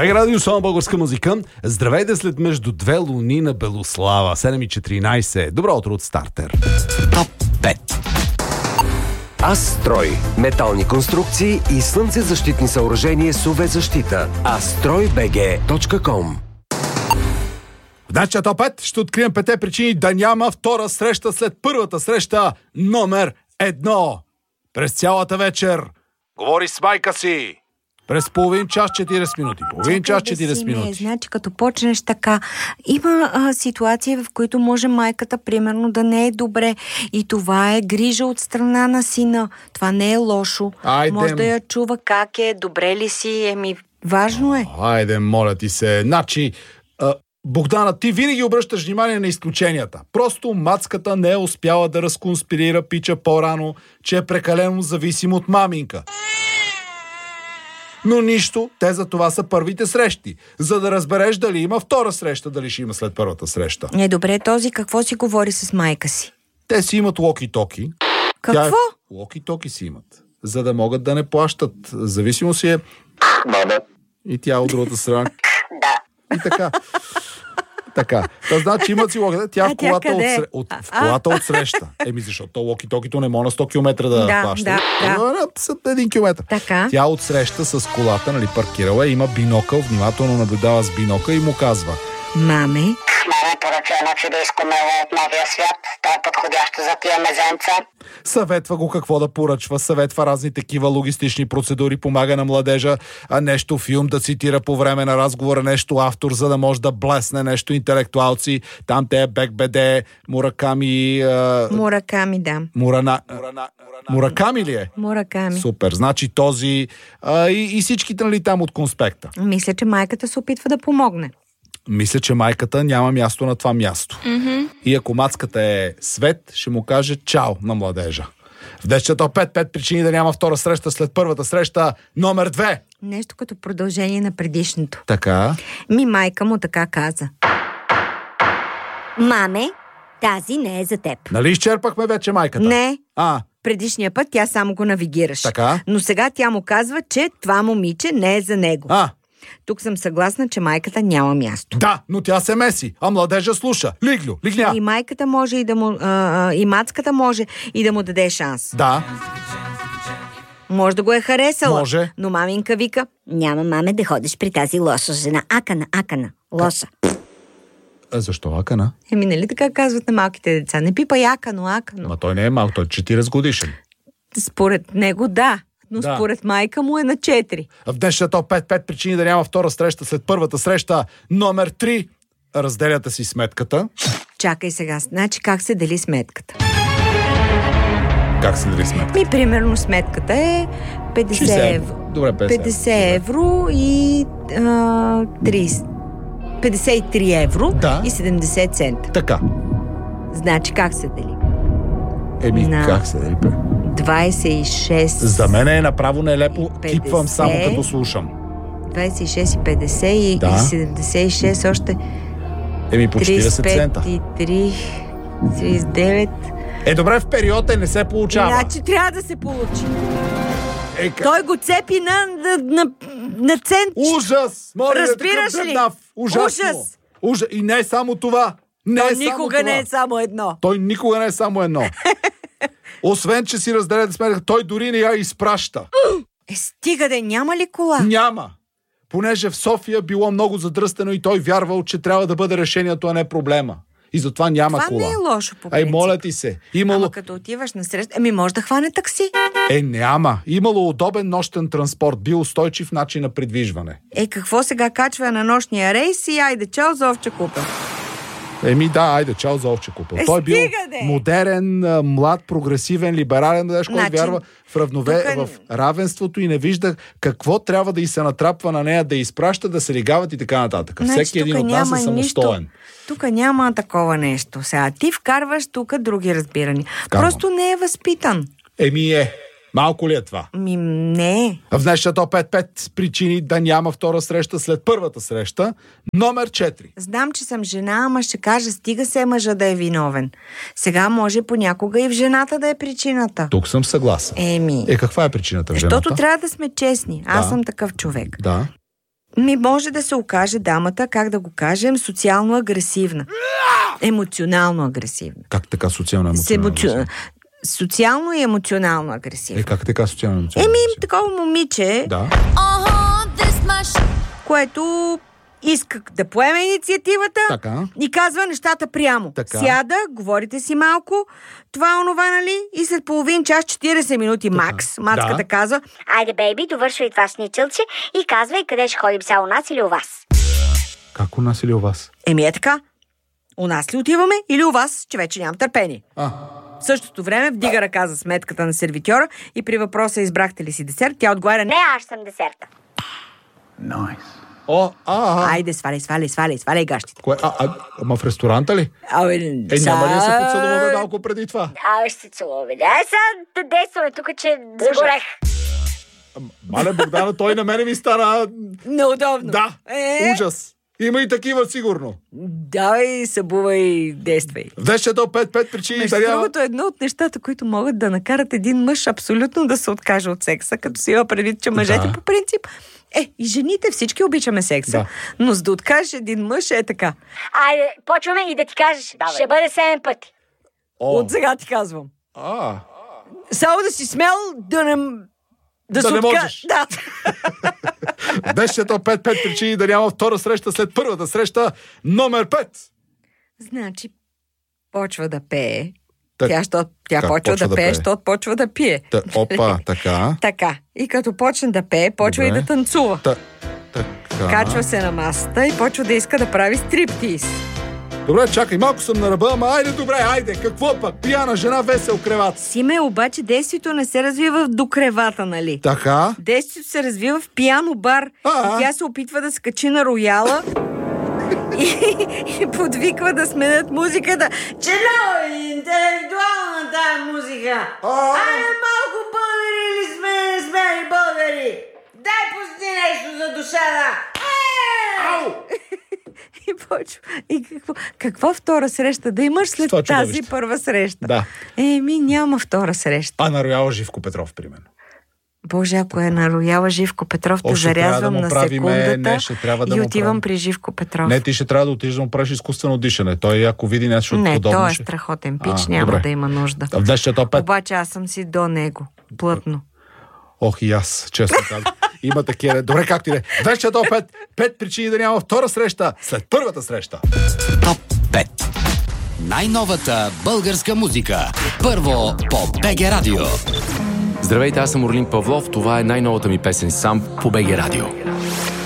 БГ Радио, само българска музика. Здравейте след между две луни на Белослава. 7:14. Добро утро от Стартер. Топ 5. Астрой. Метални конструкции и слънцезащитни съоръжения с UV-защита. astroybg.com. Значи, топ 5 ще открием 5 причини да няма втора среща след първата среща номер 1. През цялата вечер говори с майка си. През половин час 40 минути. Половин час 40 минути. Значи, като почнеш така, има ситуации, в които може майката, примерно, да не е добре. И това е грижа от страна на сина. Това не е лошо. Може да я чува как е, добре ли си, важно е. Айде, моля ти се. Значи, Богдана, ти винаги обръщаш внимание на изключенията. Просто мацката не е успяла да разконспирира пича по-рано, че е прекалено зависим от маминка. Но нищо, те за това са първите срещи. За да разбереш дали има втора среща, дали ще има след първата среща. Добре, този какво си говори с майка си? Те си имат локи-токи. Какво? Локи-токи си имат. За да могат да не плащат. Зависимо си е... Мама. И тя от другата страна. Да. И така. Така. Та значи имат си локи. Тя в колата в колата отсреща. Защото локи-токито не може на 100 км да плаща. Са 1 км. Така. Тя отсреща с колата, нали, паркирала, има бинокъл, внимателно наблюдава с бинокъл и му казва: Маме, поръча едно чудеско мело от новия свят. То е подходящо за тия мезенца. Съветва го какво да поръчва, съветва разни такива логистични процедури, помага на младежа, нещо филм да цитира по време на разговора, нещо автор, за да може да блесне, нещо интелектуалци. Там те е БГБД, Мураками... Мураками, да. Мураками ли е? Мураками. Супер. Значи този и всичките, нали, там от конспекта. Мисля, че майката се опитва да помогне. Мисля, че майката няма място на това място. Mm-hmm. И ако мацката е свет, ще му каже чао на младежа. В десчето 5 причини да няма втора среща след първата среща номер 2. Нещо като продължение на предишното. Така. Майка му така каза: Маме, тази не е за теб. Нали изчерпахме вече майката? Не. Предишния път тя само го навигираше. Така. Но сега тя му казва, че това момиче не е за него. Тук съм съгласна, че майката няма място. Да, но тя се меси, а младежа слуша. Лигня. И майката може и да му... и мацката може и да му даде шанс. Да. Може да го е харесала. Може. Но маминка вика: няма, маме, да ходиш при тази лоша жена. Акана. Лоша. Защо акана? Нали така казват на малките деца? Не пипай акано. Ма той не е малко, той е 40 годишен. Според него да. Но според майка му е на 4. В днешното 5 причини да няма втора среща след първата среща номер 3. Разделяте си сметката. Чакай сега. Значи как се дели сметката? Как се дели сметката? Примерно сметката е 50 евро. Добре, 50 евро и 53 евро и 70 цента. Така. Значи как се дели? Как се дели? 26... За мен е направо нелепо, кипвам само като слушам. 26 и 50 и 76 още... по 40 цента. 33, 39... Добре, в периода не се получава. Значи трябва да се получи. Той го цепи на цент. Ужас! Разбираш ли? Ужас! И не е само това. Той никога не е само едно. Той никога не е само едно. Освен, че си разделяте сметка, той дори не я изпраща. Стига да няма ли кола? Няма. Понеже в София било много задръстено и той вярвал, че трябва да бъде решението, а не проблема. И затова няма кола. Това не е лошо по принцип. Моля ти се. Ама като отиваш на среща, може да хване такси. Няма. Имало удобен нощен транспорт, бил устойчив начин на придвижване. Какво сега качва на нощния рейс и айде чао за овче купа? Айде, чао за овче купа. Той бил модерен, млад, прогресивен, либерален младеж, който вярва в равенството и не вижда какво трябва да й се натрапва на нея, да изпраща, да се лигават и така нататък. Всеки един от нас е самостоен. Тук няма такова нещо. Сега ти вкарваш тук други разбирания. Просто не е възпитан. Малко ли е това? Не. В днешното 5 причини да няма втора среща след първата среща. Номер 4. Знам, че съм жена, ама ще кажа, стига се мъжа да е виновен. Сега може понякога и в жената да е причината. Тук съм съгласен. Каква е причината в жената? Защото трябва да сме честни. Аз съм такъв човек. Да. Може да се окаже дамата, как да го кажем, социално агресивна. Емоционално агресивна. Как така социално емоционално? Социално и емоционално агресивна. Как така социално емоционално? Такова момиче, да. Което иска да поеме инициативата и казва нещата прямо. Сяда, говорите си малко, това онова, нали? И след половин час, 40 минути макс, мацката казва: айде, бейби, довършвай това сничелче и казвай къде ще ходим сега, у нас или у вас. Как у нас или у вас? Е така. У нас ли отиваме или у вас, че вече нямам търпение? В същото време вдига ръка за сметката на сервитьора и при въпроса: избрахте ли си десерт? Тя отговаря: не, аз съм десерта. Айде, сваляй гащите. Ама в ресторанта ли? Няма ли да се поцелуваме малко преди това? Ще се целуваме. Сега действаме тук, че загорех. Мале, Богдана, той на мене ми стана... неудобно. Да, ужас. Има и такива, сигурно. Давай, събувай, действай. Вещето 5 причини. Между другото, едно от нещата, които могат да накарат един мъж абсолютно да се откаже от секса, като си има предвид, че мъжете по принцип... и жените всички обичаме секса, но за да откажеш един мъж е така. Айде, почваме и да ти кажеш, ще бъде 7 пъти. От сега ти казвам. Само да си смел да не можеш. Да. Вещето 5 причини да няма втора среща след първата среща. Номер 5. Значи, почва да пее. Тя почва да пее, защото почва да пие. Така. Така. И като почне да пее, почва и да танцува. Качва се на масата и почва да иска да прави стриптиз. Добре, чакай, малко съм на ръба, ама айде, какво пък? Пияна жена, весел креват. Симе, обаче действието не се развива до кревата, нали? Така. Действието се развива в пияно бар. И тя се опитва да скачи на рояла и подвиква да сменят музиката. Че много интелектуална тая музика. Айде малко българи ли сме, не сме ли българи? Дай пусти нещо за душата. И почва. И каква втора среща да имаш след тази първа среща? Да. Няма втора среща. На рояла Живко Петров, примерно. Боже, ако е на рояла Живко Петров, те зарязвам на секундата и отивам при Живко Петров. Не, ти ще трябва да отидеш да му правиш изкуствено дишане. Той ако види нещо подобно... Не, той е страхотен пич, няма да има нужда. Обаче аз съм си до него. Плътно. И аз, честно казвам. Има такива. Добре, както и да. Вещето 5 причини да няма втора среща след първата среща. Топ 5. Най-новата българска музика. Първо по БГ Радио. Здравейте, аз съм Орлин Павлов. Това е най-новата ми песен сам по БГ Радио.